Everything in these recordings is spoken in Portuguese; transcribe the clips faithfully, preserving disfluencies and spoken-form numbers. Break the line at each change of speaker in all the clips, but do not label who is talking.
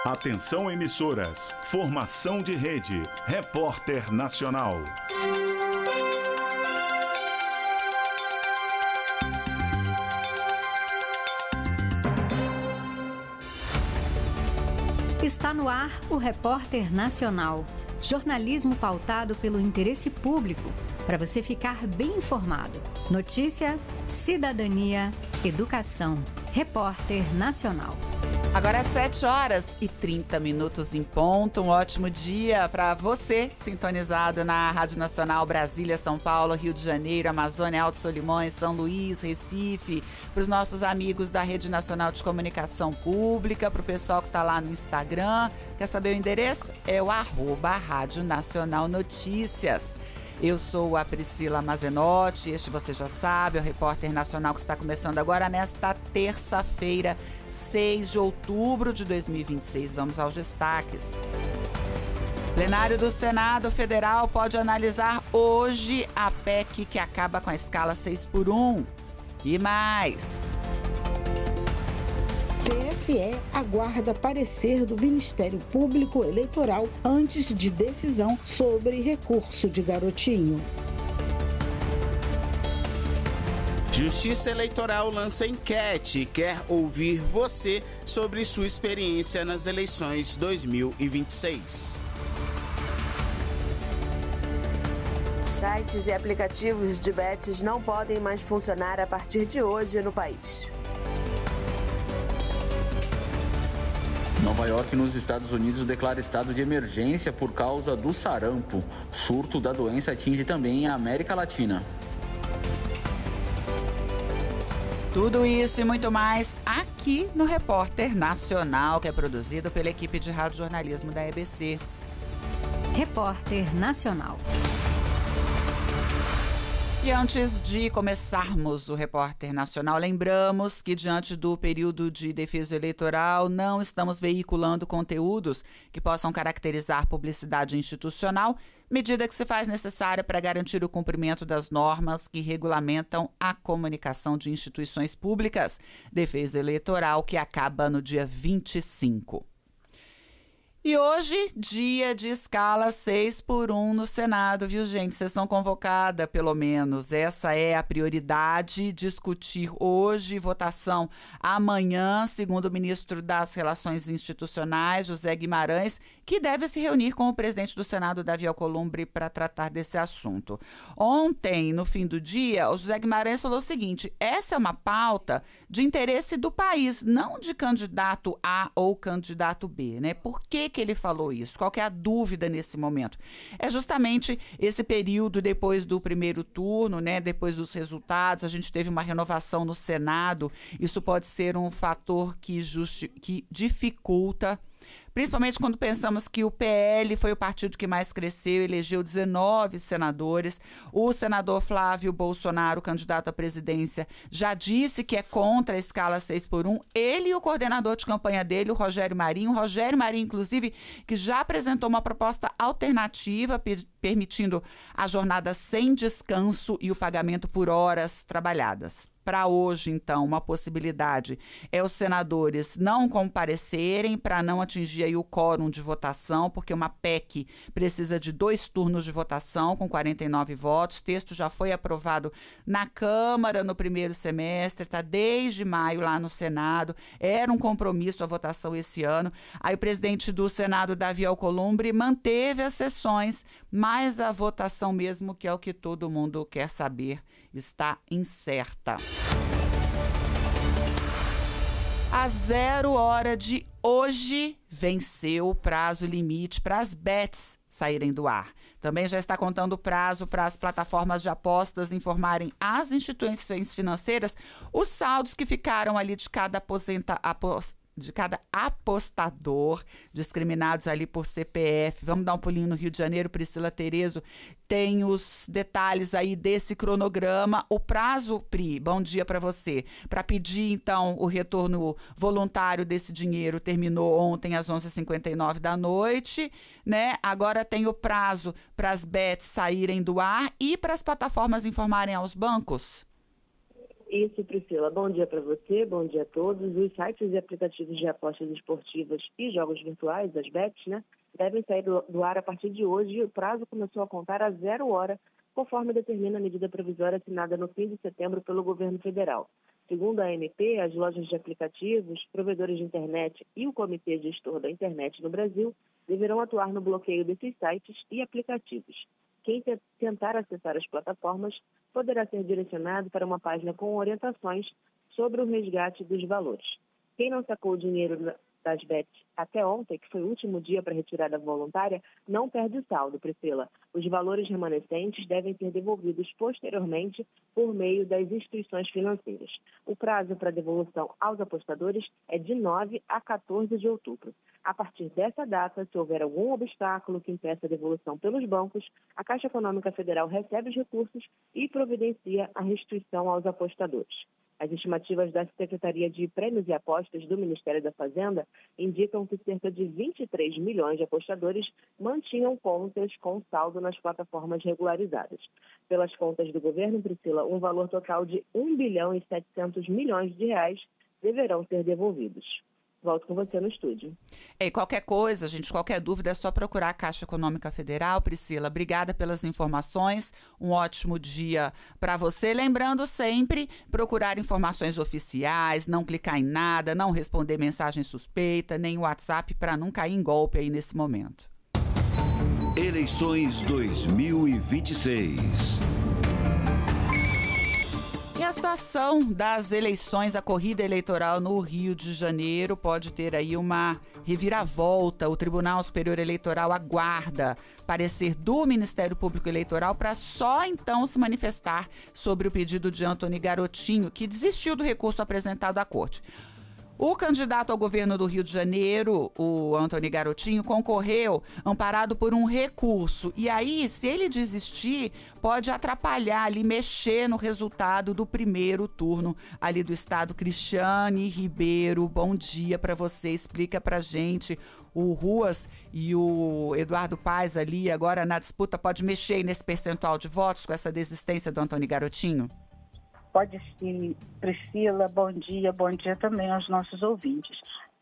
Atenção emissoras, formação de rede, Repórter Nacional.
Está no ar o Repórter Nacional, jornalismo pautado pelo interesse público, para você ficar bem informado. Notícia, cidadania, educação. Repórter Nacional.
Agora é sete horas e trinta minutos em ponto. Um ótimo dia para você, sintonizado na Rádio Nacional Brasília, São Paulo, Rio de Janeiro, Amazônia, Alto Solimões, São Luís, Recife, para os nossos amigos da Rede Nacional de Comunicação Pública, para o pessoal que está lá no Instagram. Quer saber o endereço? É o arroba Rádio Nacional Notícias. Eu sou a Priscila Mazenotti, este você já sabe, é o Repórter Nacional que está começando agora nesta terça-feira, seis de outubro de dois mil e vinte e seis. Vamos aos destaques. Plenário do Senado Federal pode analisar hoje a P E C que acaba com a escala seis por um. E mais...
T S E aguarda parecer do Ministério Público Eleitoral antes de decisão sobre recurso de garotinho.
Justiça Eleitoral lança enquete e quer ouvir você sobre sua experiência nas eleições dois mil e vinte e seis.
Sites e aplicativos de bets não podem mais funcionar a partir de hoje no país.
Nova York, nos Estados Unidos, declara estado de emergência por causa do sarampo. Surto da doença atinge também a América Latina.
Tudo isso e muito mais aqui no Repórter Nacional, que é produzido pela equipe de radiojornalismo da E B C.
Repórter Nacional.
E antes de começarmos o Repórter Nacional, lembramos que diante do período de defesa eleitoral não estamos veiculando conteúdos que possam caracterizar publicidade institucional, medida que se faz necessária para garantir o cumprimento das normas que regulamentam a comunicação de instituições públicas. Defesa eleitoral que acaba no dia vinte e cinco. E hoje, dia de escala seis por um no Senado, viu, gente? Sessão convocada, pelo menos. Essa é a prioridade, discutir hoje, votação amanhã, segundo o ministro das Relações Institucionais, José Guimarães, que deve se reunir com o presidente do Senado, Davi Alcolumbre, para tratar desse assunto. Ontem, no fim do dia, o José Guimarães falou o seguinte: essa é uma pauta de interesse do país, não de candidato A ou candidato B, né? Por que que ele falou isso? Qual que é a dúvida nesse momento? É justamente esse período depois do primeiro turno, né? Depois dos resultados, a gente teve uma renovação no Senado. Isso pode ser um fator que, justi- que dificulta, principalmente quando pensamos que o P L foi o partido que mais cresceu, elegeu dezenove senadores. O senador Flávio Bolsonaro, candidato à presidência, já disse que é contra a escala seis por um. Ele e o coordenador de campanha dele, o Rogério Marinho. O Rogério Marinho, inclusive, que já apresentou uma proposta alternativa, per- permitindo a jornada sem descanso e o pagamento por horas trabalhadas. Para hoje, então, uma possibilidade é os senadores não comparecerem para não atingir aí o quórum de votação, porque uma P E C precisa de dois turnos de votação com quarenta e nove votos. O texto já foi aprovado na Câmara no primeiro semestre, está desde maio lá no Senado. Era um compromisso a votação esse ano. Aí o presidente do Senado, Davi Alcolumbre, manteve as sessões, mas a votação mesmo, que é o que todo mundo quer saber, está incerta. A zero hora de hoje venceu o prazo limite para as bets saírem do ar. Também já está contando o prazo para as plataformas de apostas informarem às instituições financeiras os saldos que ficaram ali de cada aposenta, apos, de cada apostador, discriminados ali por C P F. Vamos dar um pulinho no Rio de Janeiro. Priscila Terezo tem os detalhes aí desse cronograma. O prazo, Pri, bom dia para você, para pedir então o retorno voluntário desse dinheiro terminou ontem às onze e cinquenta e nove da noite, né? Agora tem o prazo para as bets saírem do ar e para as plataformas informarem aos bancos.
Isso, Priscila. Bom dia para você, bom dia a todos. Os sites e aplicativos de apostas esportivas e jogos virtuais, as bets, né, devem sair do, do ar a partir de hoje e o prazo começou a contar a zero hora, conforme determina a medida provisória assinada no fim de setembro pelo governo federal. Segundo a A N P, as lojas de aplicativos, provedores de internet e o Comitê Gestor da Internet no Brasil deverão atuar no bloqueio desses sites e aplicativos. Quem tentar acessar as plataformas poderá ser direcionado para uma página com orientações sobre o resgate dos valores. Quem não sacou o dinheiro das bets até ontem, que foi o último dia para retirada voluntária, não perde o saldo, Priscila. Os valores remanescentes devem ser devolvidos posteriormente por meio das instituições financeiras. O prazo para devolução aos apostadores é de nove a quatorze de outubro. A partir dessa data, se houver algum obstáculo que impeça a devolução pelos bancos, a Caixa Econômica Federal recebe os recursos e providencia a restituição aos apostadores. As estimativas da Secretaria de Prêmios e Apostas do Ministério da Fazenda indicam que cerca de vinte e três milhões de apostadores mantinham contas com saldo nas plataformas regularizadas. Pelas contas do governo, Priscila, um valor total de um bilhão e setecentos milhões de reais deverão ser devolvidos. Volto com você no estúdio.
E qualquer coisa, gente, qualquer dúvida é só procurar a Caixa Econômica Federal. Priscila, obrigada pelas informações. Um ótimo dia para você. Lembrando sempre, procurar informações oficiais, não clicar em nada, não responder mensagem suspeita, nem WhatsApp para não cair em golpe aí nesse momento.
Eleições dois mil e vinte e seis.
E a situação das eleições, a corrida eleitoral no Rio de Janeiro pode ter aí uma reviravolta. O Tribunal Superior Eleitoral aguarda parecer do Ministério Público Eleitoral para só então se manifestar sobre o pedido de Antony Garotinho, que desistiu do recurso apresentado à Corte. O candidato ao governo do Rio de Janeiro, o Antony Garotinho, concorreu amparado por um recurso. E aí, se ele desistir, pode atrapalhar ali, mexer no resultado do primeiro turno ali do estado. Cristiane Ribeiro, bom dia para você. Explica pra gente. O Ruas e o Eduardo Paes ali agora na disputa pode mexer nesse percentual de votos com essa desistência do Antony Garotinho?
Pode sim, Priscila, bom dia, bom dia também aos nossos ouvintes.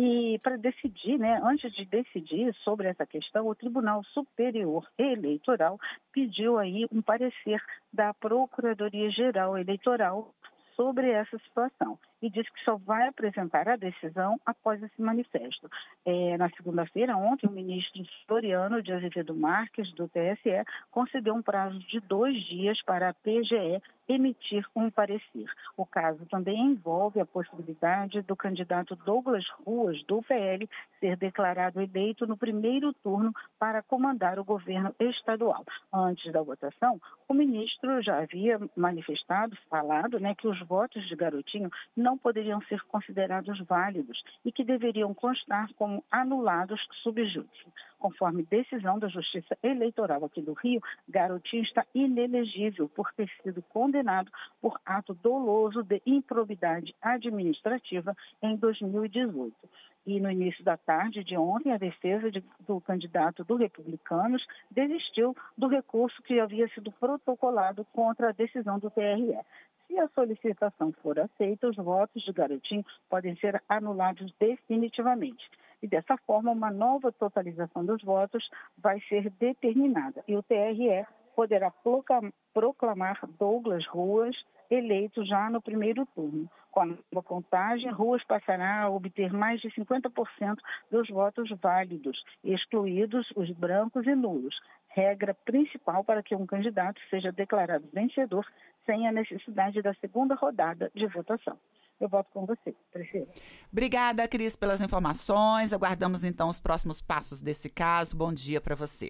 E para decidir, né, antes de decidir sobre essa questão, o Tribunal Superior Eleitoral pediu aí um parecer da Procuradoria-Geral Eleitoral sobre essa situação e disse que só vai apresentar a decisão após esse manifesto. É, na segunda-feira, ontem, o ministro Floriano de Azevedo Marques, do T S E, concedeu um prazo de dois dias para a P G E emitir um parecer. O caso também envolve a possibilidade do candidato Douglas Ruas, do P L, ser declarado eleito no primeiro turno para comandar o governo estadual. Antes da votação, o ministro já havia manifestado, falado, né, que os votos de Garotinho não poderiam ser considerados válidos e que deveriam constar como anulados sub júdice. Conforme decisão da Justiça Eleitoral aqui do Rio, Garotinho está inelegível por ter sido condenado por ato doloso de improbidade administrativa em dois mil e dezoito. E no início da tarde de ontem, a defesa de, do candidato do Republicanos desistiu do recurso que havia sido protocolado contra a decisão do T R E. Se a solicitação for aceita, os votos de Garotinho podem ser anulados definitivamente. E dessa forma, uma nova totalização dos votos vai ser determinada. E o T R E poderá proclamar Douglas Ruas eleito já no primeiro turno. Com a nova contagem, Ruas passará a obter mais de cinquenta por cento dos votos válidos, excluídos os brancos e nulos. Regra principal para que um candidato seja declarado vencedor sem a necessidade da segunda rodada de votação. Eu volto com você, Priscila.
Obrigada, Cris, pelas informações. Aguardamos, então, os próximos passos desse caso. Bom dia para você.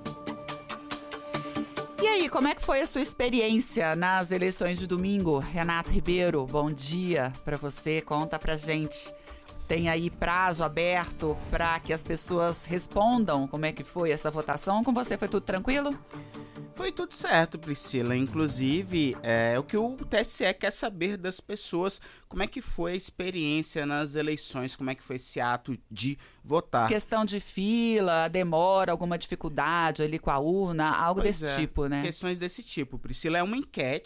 E aí, como é que foi a sua experiência nas eleições de domingo? Renato Ribeiro, bom dia para você. Conta pra gente. Tem aí prazo aberto para que as pessoas respondam como é que foi essa votação? Com você foi tudo tranquilo?
Foi tudo certo, Priscila. Inclusive, é o que o T S E quer saber das pessoas, como é que foi a experiência nas eleições, como é que foi esse ato de votar.
Questão de fila, demora, alguma dificuldade ali com a urna, algo
Pois
desse
é,
tipo, né?
Questões desse tipo, Priscila. É uma enquete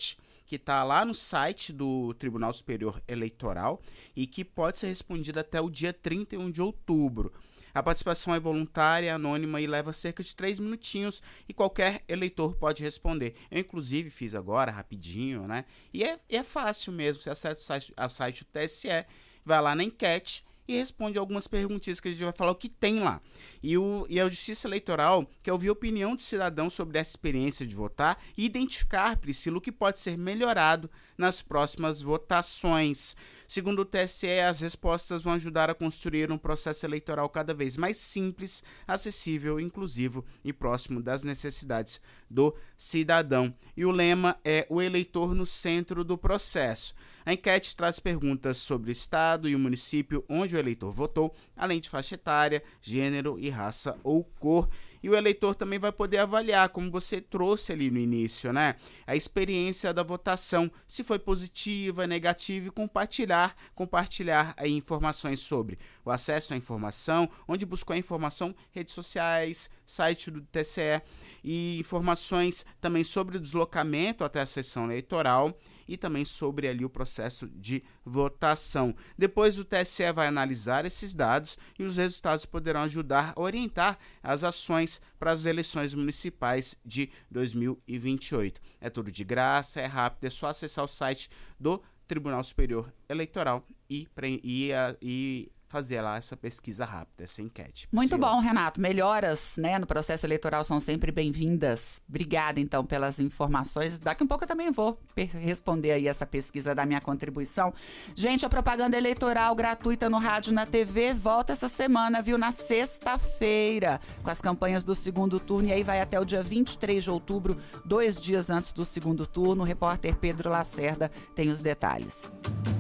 que está lá no site do Tribunal Superior Eleitoral e que pode ser respondida até o dia trinta e um de outubro. A participação é voluntária, anônima e leva cerca de três minutinhos e qualquer eleitor pode responder. Eu, inclusive, fiz agora, rapidinho, né? E é, é fácil mesmo, você acessa o site, o site do T S E, vai lá na enquete e responde algumas perguntinhas que a gente vai falar o que tem lá. E, o, e a Justiça Eleitoral quer ouvir a opinião do cidadão sobre essa experiência de votar e identificar, Priscila, o que pode ser melhorado nas próximas votações. Segundo o T S E, as respostas vão ajudar a construir um processo eleitoral cada vez mais simples, acessível, inclusivo e próximo das necessidades do cidadão. E o lema é o eleitor no centro do processo. A enquete traz perguntas sobre o estado e o município onde o eleitor votou, além de faixa etária, gênero e raça ou cor. E o eleitor também vai poder avaliar, como você trouxe ali no início, né? A experiência da votação, se foi positiva, negativa, e compartilhar, compartilhar aí informações sobre o acesso à informação, onde buscou a informação, redes sociais, site do T S E, e informações também sobre o deslocamento até a sessão eleitoral e também sobre ali o processo de votação. Depois o T S E vai analisar esses dados e os resultados poderão ajudar a orientar as ações para as eleições municipais de dois mil e vinte e oito. É tudo de graça, é rápido, é só acessar o site do Tribunal Superior Eleitoral e, e, e fazer lá essa pesquisa rápida, essa enquete.
Muito
Priscila.
bom, Renato. Melhoras, né, no processo eleitoral são sempre bem-vindas. Obrigada, então, pelas informações. Daqui um pouco eu também vou responder aí essa pesquisa da minha contribuição. Gente, a propaganda eleitoral gratuita no rádio e na T V volta essa semana, viu? Na sexta-feira, com as campanhas do segundo turno. E aí vai até o dia vinte e três de outubro, dois dias antes do segundo turno. O repórter Pedro Lacerda tem os detalhes.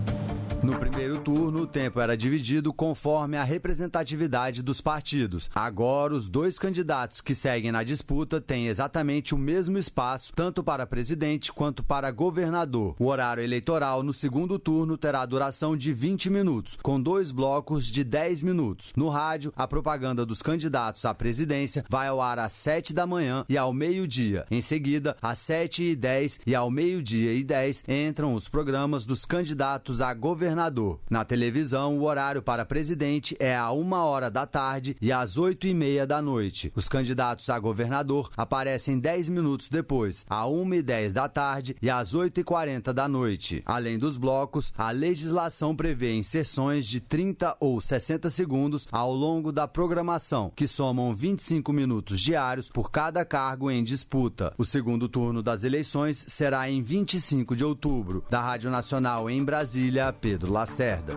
No primeiro turno, o tempo era dividido conforme a representatividade dos partidos. Agora, os dois candidatos que seguem na disputa têm exatamente o mesmo espaço, tanto para presidente quanto para governador. O horário eleitoral no segundo turno terá duração de vinte minutos, com dois blocos de dez minutos. No rádio, a propaganda dos candidatos à presidência vai ao ar às sete da manhã e ao meio-dia. Em seguida, às sete e dez e ao meio-dia e dez, entram os programas dos candidatos a governador. Na televisão, o horário para presidente é a uma hora da tarde e às oito e meia da noite. Os candidatos a governador aparecem dez minutos depois, a uma e dez da tarde e às oito e quarenta da noite. Além dos blocos, a legislação prevê inserções de trinta ou sessenta segundos ao longo da programação, que somam vinte e cinco minutos diários por cada cargo em disputa. O segundo turno das eleições será em vinte e cinco de outubro. Da Rádio Nacional em Brasília, Pedro Lacerda.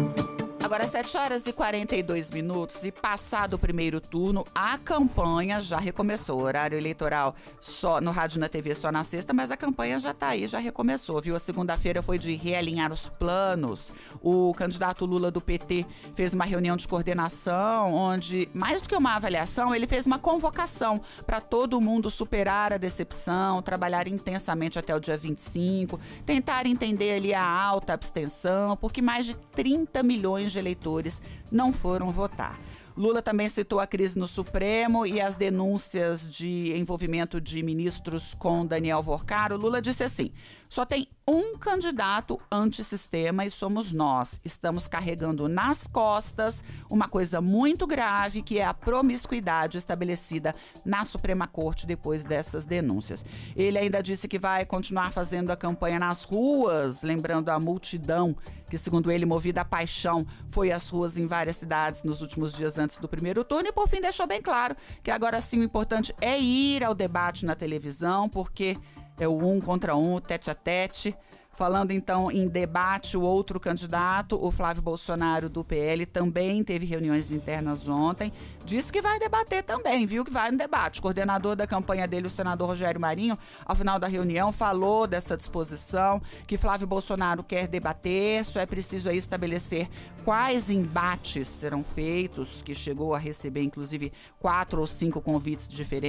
Agora, sete horas e quarenta e dois minutos e passado o primeiro turno, a campanha já recomeçou. O horário eleitoral só no rádio e na T V só na sexta, mas a campanha já tá aí, já recomeçou, viu? A segunda-feira foi de realinhar os planos. O candidato Lula do P T fez uma reunião de coordenação, onde, mais do que uma avaliação, ele fez uma convocação para todo mundo superar a decepção, trabalhar intensamente até o dia vinte e cinco, tentar entender ali a alta abstenção, porque mais de trinta milhões de eleitores não foram votar. Lula também citou a crise no Supremo e as denúncias de envolvimento de ministros com Daniel Vorcaro. Lula disse assim: só tem um candidato antissistema e somos nós. Estamos carregando nas costas uma coisa muito grave, que é a promiscuidade estabelecida na Suprema Corte depois dessas denúncias. Ele ainda disse que vai continuar fazendo a campanha nas ruas, lembrando a multidão que, segundo ele, movida a paixão, foi às ruas em várias cidades nos últimos dias antes do primeiro turno. E, por fim, deixou bem claro que agora sim o importante é ir ao debate na televisão, porque é o um contra um, o tete a tete. Falando então em debate, o outro candidato, o Flávio Bolsonaro do P L, também teve reuniões internas ontem. Disse que vai debater também, viu? Que vai no debate. O coordenador da campanha dele, o senador Rogério Marinho, ao final da reunião, falou dessa disposição, que Flávio Bolsonaro quer debater, só é preciso aí estabelecer quais embates serão feitos, que chegou a receber, inclusive, quatro ou cinco convites diferentes.